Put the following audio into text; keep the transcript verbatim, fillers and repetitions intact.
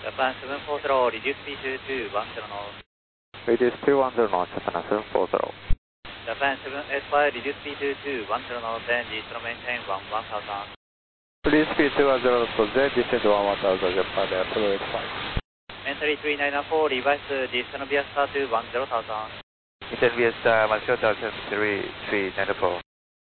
Japan seven four zero, reduce speed to two one zero knots. Reduce two one zero knots, Japan seven four zero. Japan seven S five, reduce speed to two one zero knots, and distance maintain one one thousand. Reduce speed two one zero knots, then descend one one thousand, Japan Apollo S five. Entry three nine four, revise distance via star to one zero thousand. Descend via star, Moscow Delta three three nine four.